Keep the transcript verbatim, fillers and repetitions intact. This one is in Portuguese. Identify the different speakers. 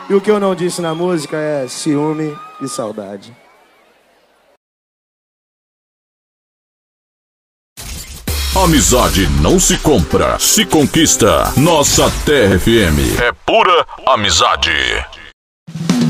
Speaker 1: E o que eu não disse na música é ciúme e saudade.
Speaker 2: Amizade não se compra, se conquista. Nossa Terra F M é pura amizade.